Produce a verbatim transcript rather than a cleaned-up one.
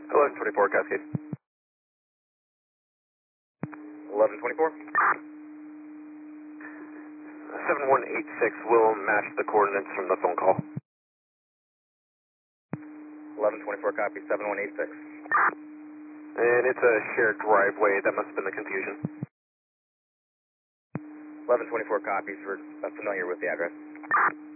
eleven twenty-four Cascade. eleven twenty-four. seven one eight six will match the coordinates from the phone call. eleven twenty-four copy, seven one eight six. And it's a shared driveway, that must have been the confusion. eleven twenty-four copies, we're familiar with the address.